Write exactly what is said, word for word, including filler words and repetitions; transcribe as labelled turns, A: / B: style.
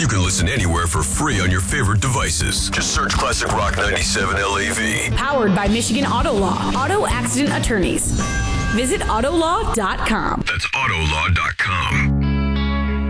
A: You can listen anywhere for free on your favorite devices. Just search Classic Rock ninety-seven L A V.
B: Powered by Michigan Auto Law. Auto accident attorneys. Visit auto law dot com.
A: That's auto law dot com.